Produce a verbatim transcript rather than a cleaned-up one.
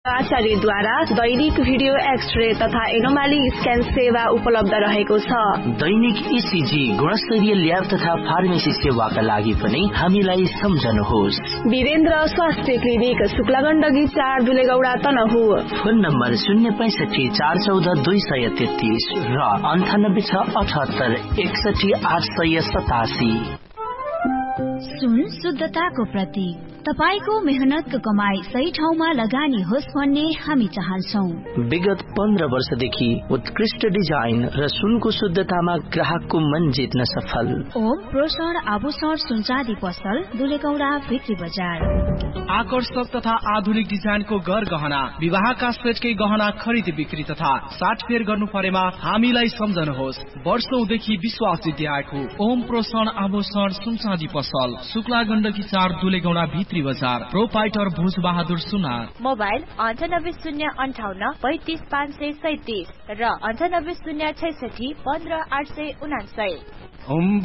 आचार्यद्वारा दैनिक video x-ray तथा एनोमाली scan सेवा उपलब्ध रहेको छ। दैनिक इसिजी गुणस्तरीय ल्याब तथा फार्मेसी सेवाका लागि पनि हामीलाई सम्झनुहोस्। वीरेन्द्र स्वास्थ्य क्लिनिक शुक्लागण्डकी चार दुलेगौडा तनहु। फोन नम्बर शून्य पैंसठी चार चौध दुई सय तेत्तीस र अन्ठानब्बे छ अठहत्तर एकसठी आठ सय सतासी। सुन शुद्धताको प्रतीक। तपाईको मेहनतको कमाई सही ठाउँमा लगानी होस् भन्ने हामी चाहन्छौं। विगत पन्ध्र वर्षदेखि उत्कृष्ट डिजाइन र सुनको शुद्धतामा ग्राहकको मन जित्न सफल ओम प्रोसर आभूषण सुनचाँदी पसल दुलेगौडा भित्री बजार। आकर्षक तथा आधुनिक डिजाइनको गर गहना, विवाहका सेटकै गहना खरिद बिक्री तथा साटफेर गर्नु परेमा हामीलाई सम्झनुहोस्। वर्षौंदेखि विश्वास जित्दै आएको ओम प्रोसन आभूषण सुनचाँदी पसल शुक्ला गण्डकी चार दुलेगौडा भित्री बजार। प्रोपाइटर भोज बहादुर सुनार। मोबाइल अन्ठानब्बे शून्य अन्ठाउन्न पैंतिस पाँच सय सैतिस र अन्ठानब्बे शून्य छैसठी पन्ध्र आठ सय उनासय।